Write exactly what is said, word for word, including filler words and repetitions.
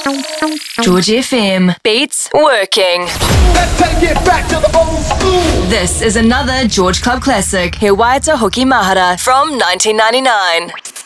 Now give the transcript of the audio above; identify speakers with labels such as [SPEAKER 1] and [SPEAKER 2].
[SPEAKER 1] George F M. Beats working.
[SPEAKER 2] Let's take it back to the old school.
[SPEAKER 1] This is another George Club classic, He Waita Hoki Mahara from nineteen ninety-nine.